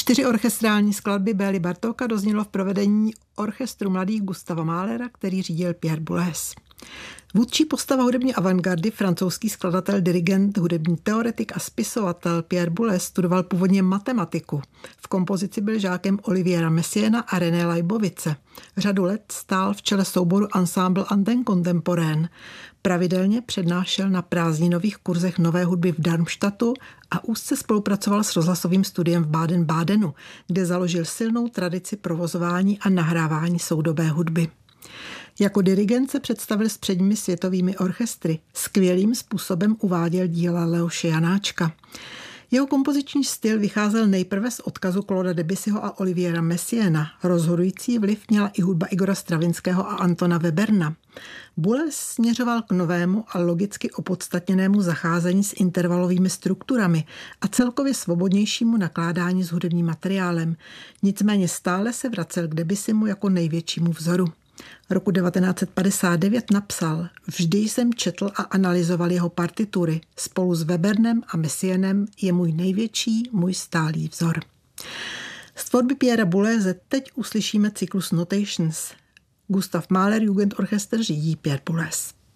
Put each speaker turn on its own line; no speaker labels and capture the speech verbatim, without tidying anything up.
Čtyři orchestrální skladby Bély Bartóka doznělo v provedení orchestru mladých Gustava Mahlera, který řídil Pierre Boulez. Vůdčí postava hudební avantgardy, francouzský skladatel, dirigent, hudební teoretik a spisovatel Pierre Boulez studoval původně matematiku. V kompozici byl žákem Oliviera Messiaena a René Leibovice. Řadu let stál v čele souboru Ensemble Antenne Contemporaine. Pravidelně přednášel na prázdninových kurzech nové hudby v Darmstadtu a úzce spolupracoval s rozhlasovým studiem v Baden-Badenu, kde založil silnou tradici provozování a nahrávání soudobé hudby. Jako dirigent se představil s předními světovými orchestry. Skvělým způsobem uváděl díla Leoše Janáčka. Jeho kompoziční styl vycházel nejprve z odkazu Clauda Debussyho a Oliviera Messiaena. Rozhodující vliv měla i hudba Igora Stravinského a Antona Weberna. Boulez směřoval k novému a logicky opodstatněnému zacházení s intervalovými strukturami a celkově svobodnějšímu nakládání s hudebním materiálem. Nicméně stále se vracel k Debussymu jako největšímu vzoru. Roku devatenáct set padesát devět napsal: Vždy jsem četl a analyzoval jeho partitury. Spolu s Webernem a Messiaenem je můj největší, můj stálý vzor. Z tvorby Pierra Bouleze teď uslyšíme cyklus Notations. Gustav Mahler Jugendorchester řídí Pierre Boulez.